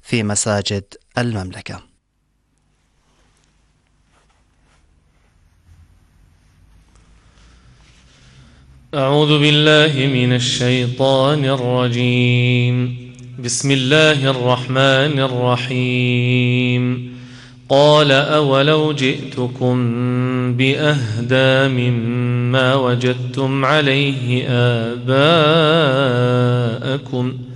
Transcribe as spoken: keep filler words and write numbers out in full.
في مساجد المملكة. أعوذ بالله من الشيطان الرجيم. بسم الله الرحمن الرحيم. قال أولو جئتكم بأهدى مما وجدتم عليه آباءكم